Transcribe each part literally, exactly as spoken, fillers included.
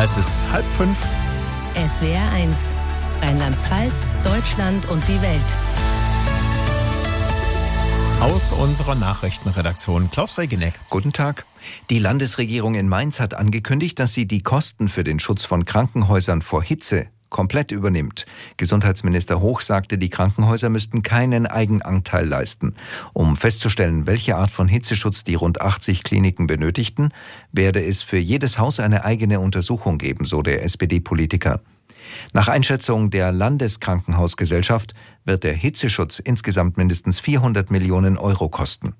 Es ist halb fünf. S W R eins. Rheinland-Pfalz, Deutschland und die Welt. Aus unserer Nachrichtenredaktion Klaus Regeneck. Guten Tag. Die Landesregierung in Mainz hat angekündigt, dass sie die Kosten für den Schutz von Krankenhäusern vor Hitze komplett übernimmt. Gesundheitsminister Hoch sagte, die Krankenhäuser müssten keinen Eigenanteil leisten. Um festzustellen, welche Art von Hitzeschutz die rund achtzig Kliniken benötigten, werde es für jedes Haus eine eigene Untersuchung geben, so der S P D-Politiker. Nach Einschätzung der Landeskrankenhausgesellschaft wird der Hitzeschutz insgesamt mindestens vierhundert Millionen Euro kosten.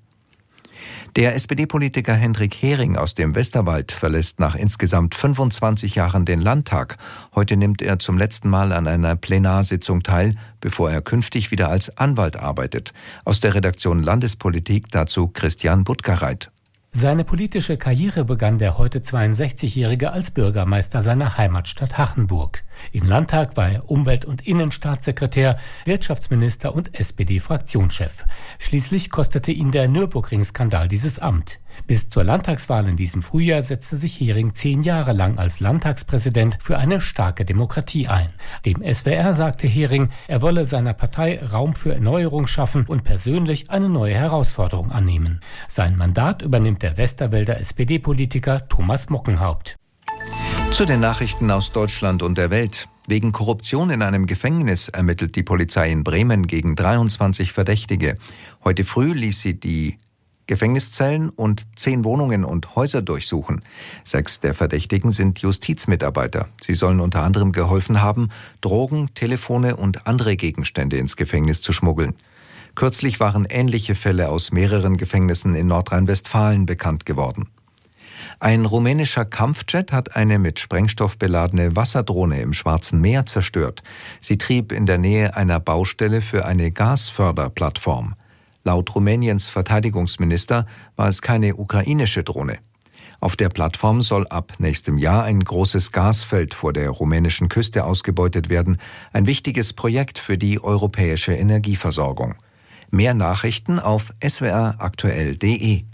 Der S P D-Politiker Hendrik Hering aus dem Westerwald verlässt nach insgesamt fünfundzwanzig Jahren den Landtag. Heute nimmt er zum letzten Mal an einer Plenarsitzung teil, bevor er künftig wieder als Anwalt arbeitet. Aus der Redaktion Landespolitik dazu Christian Buttgereit. Seine politische Karriere begann der heute zweiundsechzigjährige als Bürgermeister seiner Heimatstadt Hachenburg. Im Landtag war er Umwelt- und Innenstaatssekretär, Wirtschaftsminister und S P D-Fraktionschef. Schließlich kostete ihn der Nürburgring-Skandal dieses Amt. Bis zur Landtagswahl in diesem Frühjahr setzte sich Hering zehn Jahre lang als Landtagspräsident für eine starke Demokratie ein. Dem S W R sagte Hering, er wolle seiner Partei Raum für Erneuerung schaffen und persönlich eine neue Herausforderung annehmen. Sein Mandat übernimmt der Westerwälder S P D-Politiker Thomas Mockenhaupt. Zu den Nachrichten aus Deutschland und der Welt. Wegen Korruption in einem Gefängnis ermittelt die Polizei in Bremen gegen dreiundzwanzig Verdächtige. Heute früh ließ sie die Gefängniszellen und zehn Wohnungen und Häuser durchsuchen. Sechs der Verdächtigen sind Justizmitarbeiter. Sie sollen unter anderem geholfen haben, Drogen, Telefone und andere Gegenstände ins Gefängnis zu schmuggeln. Kürzlich waren ähnliche Fälle aus mehreren Gefängnissen in Nordrhein-Westfalen bekannt geworden. Ein rumänischer Kampfjet hat eine mit Sprengstoff beladene Wasserdrohne im Schwarzen Meer zerstört. Sie trieb in der Nähe einer Baustelle für eine Gasförderplattform. Laut Rumäniens Verteidigungsminister war es keine ukrainische Drohne. Auf der Plattform soll ab nächstem Jahr ein großes Gasfeld vor der rumänischen Küste ausgebeutet werden. Ein wichtiges Projekt für die europäische Energieversorgung. Mehr Nachrichten auf s w r aktuell punkt d e.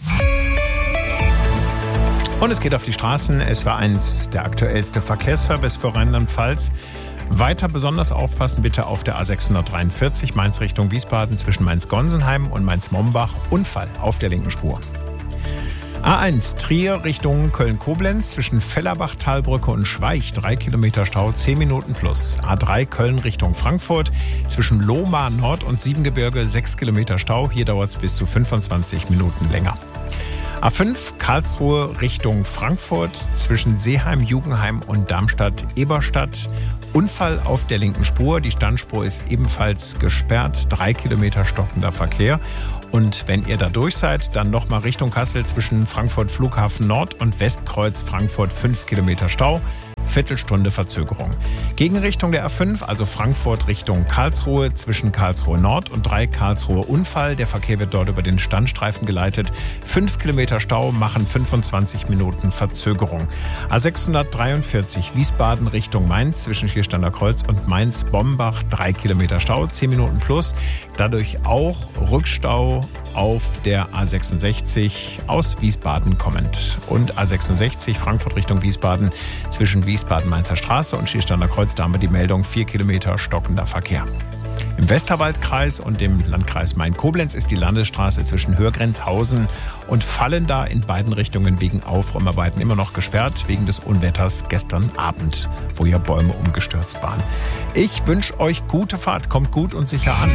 Und es geht auf die Straßen. Es war eins der aktuellste Verkehrsservice für Rheinland-Pfalz. Weiter besonders aufpassen bitte auf der A sechshundertdreiundvierzig Mainz Richtung Wiesbaden zwischen Mainz-Gonsenheim und Mainz-Mombach. Unfall auf der linken Spur. A eins Trier Richtung Köln-Koblenz zwischen Fellerbach, Talbrücke und Schweich. Drei Kilometer Stau, zehn Minuten plus. A drei Köln Richtung Frankfurt zwischen Lohmar Nord und Siebengebirge. Sechs Kilometer Stau. Hier dauert es bis zu fünfundzwanzig Minuten länger. A fünf Karlsruhe Richtung Frankfurt zwischen Seeheim, Jugendheim und Darmstadt-Eberstadt. Unfall auf der linken Spur. Die Standspur ist ebenfalls gesperrt. Drei Kilometer stockender Verkehr. Und wenn ihr da durch seid, dann nochmal Richtung Kassel zwischen Frankfurt Flughafen Nord und Westkreuz Frankfurt. Fünf Kilometer Stau. Viertelstunde Verzögerung. Gegenrichtung der A fünf, also Frankfurt Richtung Karlsruhe, zwischen Karlsruhe Nord und drei Karlsruhe Unfall. Der Verkehr wird dort über den Standstreifen geleitet. Fünf Kilometer Stau machen fünfundzwanzig Minuten Verzögerung. A sechshundertdreiundvierzig Wiesbaden Richtung Mainz, zwischen Schiersteiner Kreuz und Mainz-Bombach. Drei Kilometer Stau, zehn Minuten plus. Dadurch auch Rückstau auf der A sechsundsechzig aus Wiesbaden kommend. Und A sechsundsechzig Frankfurt Richtung Wiesbaden zwischen Wiesbaden-Mainzer Straße und Schiersteiner Kreuz, da haben wir die Meldung, vier Kilometer stockender Verkehr. Im Westerwaldkreis und im Landkreis Main-Koblenz ist die Landesstraße zwischen Hörgrenzhausen und Vallenda in beiden Richtungen wegen Aufräumarbeiten immer noch gesperrt, wegen des Unwetters gestern Abend, wo ja Bäume umgestürzt waren. Ich wünsche euch gute Fahrt, kommt gut und sicher an.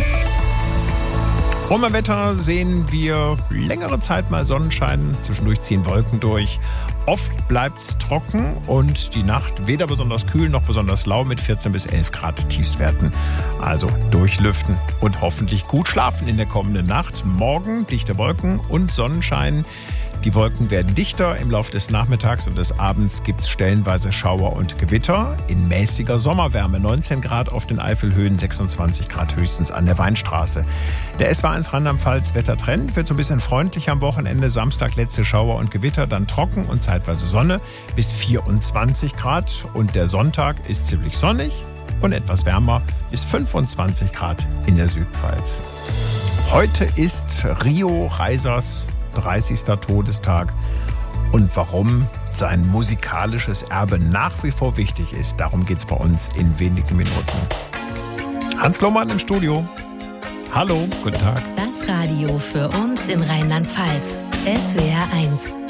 Vom Wetter sehen wir längere Zeit mal Sonnenschein, zwischendurch ziehen Wolken durch. Oft bleibt es trocken und die Nacht weder besonders kühl noch besonders lau mit vierzehn bis elf Grad Tiefstwerten. Also durchlüften und hoffentlich gut schlafen in der kommenden Nacht. Morgen dichte Wolken und Sonnenschein. Die Wolken werden dichter. Im Laufe des Nachmittags und des Abends gibt es stellenweise Schauer und Gewitter. In mäßiger Sommerwärme neunzehn Grad auf den Eifelhöhen, sechsundzwanzig Grad höchstens an der Weinstraße. Der S W R eins Rheinland-Pfalz Wettertrend wird so ein bisschen freundlicher am Wochenende. Samstag letzte Schauer und Gewitter, dann trocken und zeitweise Sonne bis vierundzwanzig Grad. Und der Sonntag ist ziemlich sonnig und etwas wärmer bis fünfundzwanzig Grad in der Südpfalz. Heute ist Rio Reisers dreißigster Todestag. und warum sein musikalisches Erbe nach wie vor wichtig ist. Darum geht es bei uns in wenigen Minuten. Hans Lohmann im Studio. Hallo, guten Tag. Das Radio für uns in Rheinland-Pfalz. S W R eins.